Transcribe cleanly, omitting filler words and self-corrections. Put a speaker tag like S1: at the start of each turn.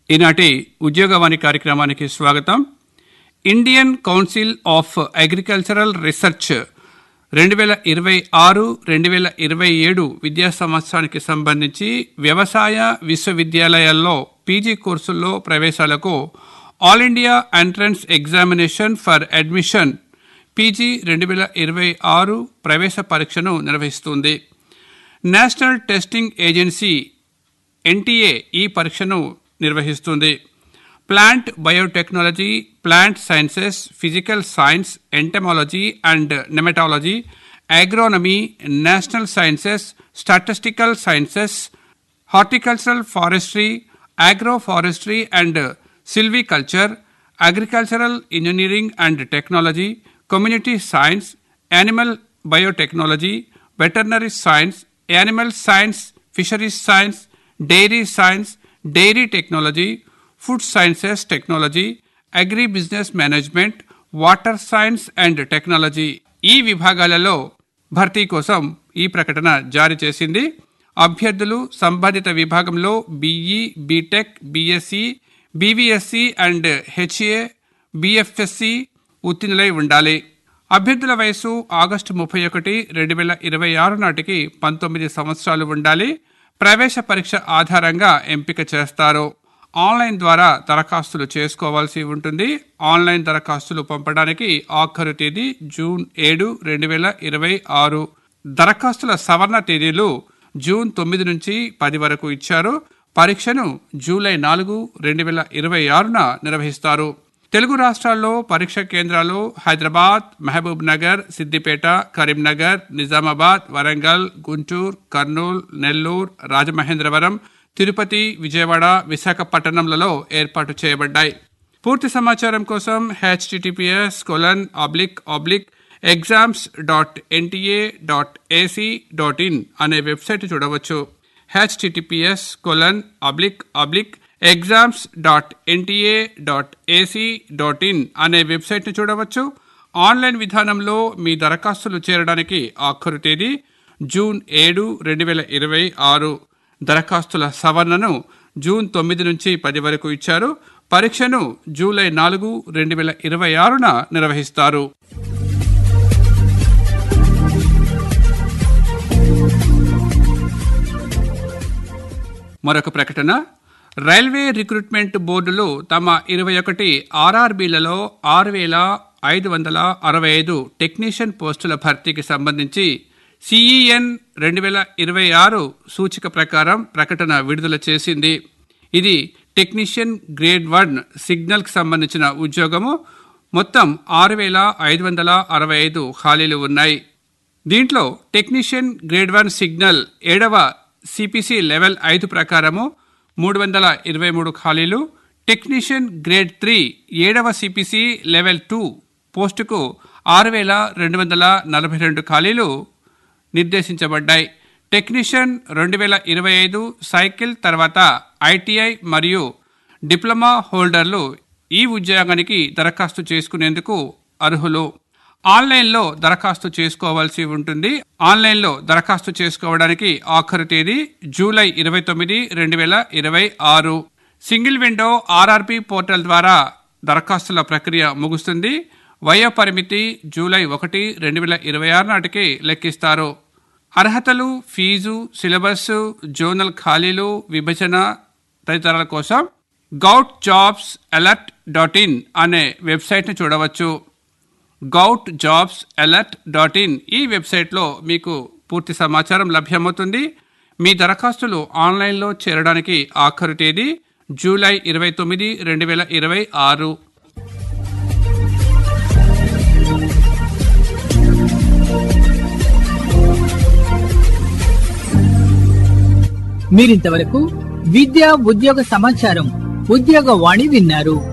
S1: ఈనాటి ఉద్యోగవాణి కార్యక్రమానికి స్వాగతం. Indian council of agricultural research 2026-2027 విద్యా సంవత్సరానికి సంబంధించి వ్యవసాయ విశ్వవిద్యాలయాల్లో పీజీ కోర్సుల్లో ప్రవేశాలకు all India entrance examination for admission PG 2026 ప్రవేశ పరీక్షను నిర్వహిస్తుంది. నేషనల్ టెస్టింగ్ ఏజెన్సీ ఎన్టీఏ ఈ పరీక్షను నిర్వహిస్తుంది. Plant biotechnology, plant sciences, physical science, entomology and నెమటాలజీ, agronomy, national sciences, statistical sciences, horticultural forestry, agro forestry and silviculture, agricultural engineering and technology, community science, animal biotechnology, veterinary science, animal science, fisheries science, dairy science, dairy technology, food sciences technology, agri business management, water science and technology ఈ విభాగాలలో భర్తీ కోసం ఈ ప్రకటన జారీ చేసింది. అభ్యర్థులు సంబంధిత విభాగంలో BE, BTech, BSc, BVSc and HA, బీఎఫ్ఎస్సీ ఉత్తీర్ణులై ఉండాలి. అభ్యర్థుల వయసు ఆగస్టు 31, 2026 నాటికి 19 సంవత్సరాలు ఉండాలి. ప్రవేశ పరీక్ష ఆధారంగా ఎంపిక చేస్తారు. ఆన్లైన్ ద్వారా దరఖాస్తులు చేసుకోవాల్సి ఉంటుంది. ఆన్లైన్ దరఖాస్తులు పంపడానికి ఆఖరు తేదీ జూన్ 7, 2026. దరఖాస్తుల సవరణ తేదీలు జూన్ 9 నుంచి 10 వరకు ఇచ్చారు. పరీక్షను జూలై 4, 2026న నిర్వహిస్తారు. తెలుగు రాష్ట్రాల్లో పరీక్ష కేంద్రాలు హైదరాబాద్, మహబూబ్ నగర్, సిద్దిపేట, కరీంనగర్, నిజామాబాద్, వరంగల్, గుంటూరు, కర్నూలు, నెల్లూరు, రాజమహేంద్రవరం, తిరుపతి, విజయవాడ, విశాఖపట్నంలలో ఏర్పాటు చేయబడ్డాయి. పూర్తి సమాచారం కోసం https://exams.nta.ac.in అనే వెబ్సైట్ చూడవచ్చు. https://exams.nta.ac.in అనే వెబ్సైట్ ను చూడవచ్చు. ఆన్లైన్ విధానంలో మీ దరఖాస్తులు చేరడానికి ఆఖరు తేదీ జూన్ 7, 2026. దరఖాస్తుల సవరణను జూన్ 9 నుంచి 10 వరకు ఇచ్చారు. పరీక్షను జూలై 4, 2026న నిర్వహిస్తారు. మరొక ప్రకటన. రైల్వే రిక్రూట్మెంట్ బోర్డులు తమ 21 ఆర్ఆర్బీలలో 6,565 టెక్నీషియన్ పోస్టుల భర్తీకి సంబంధించి CEN 2026 సూచిక ప్రకారం ప్రకటన విడుదల చేసింది. ఇది టెక్నీషియన్ గ్రేడ్ 1 సిగ్నల్ కి సంబంధించిన ఉద్యోగము. మొత్తం 6,565 ఖాళీలు ఉన్నాయి. దీంట్లో టెక్నీషియన్ గ్రేడ్ 1 సిగ్నల్ 7వ CPC లెవెల్ 5 ప్రకారము 323 ఖాళీలు, టెక్నీషియన్ గ్రేడ్ 3 7వ CPC లెవెల్ 2 పోస్టుకు 6,242 ఖాళీలు నిర్దేశించబడ్డాయి. టెక్నీషియన్ 2025 సైకిల్ తర్వాత ITI మరియు డిప్లొమా హోల్డర్లు ఈ ఉద్యోగానికి దరఖాస్తు చేసుకునేందుకు అర్హులు. ఆన్లైన్లో దరఖాస్తు చేసుకోవాల్సి ఉంటుంది. ఆన్లైన్లో దరఖాస్తు చేసుకోవడానికి ఆఖరు తేదీ July 29, 2026. Single window RRP portal ద్వారా దరఖాస్తుల ప్రక్రియ ముగుస్తుంది. వయో పరిమితి జూలై 1, 2026 నాటికి లెక్కిస్తారు. అర్హతలు, ఫీజు, సిలబస్, జోనల్ ఖాళీలు, విభజన తదితరాల కోసం goutjobsalert.in అనే వెబ్సైట్ను చూడవచ్చు. goutjobsalert.in ఈ వెబ్సైట్లో మీకు పూర్తి సమాచారం లభ్యమవుతుంది. మీ దరఖాస్తులు ఆన్లైన్లో చేరడానికి ఆఖరు తేదీ జూలై 29, 2026.
S2: మీరింతవరకు విద్యా ఉద్యోగ సమాచారం ఉద్యోగవాణి విన్నారు.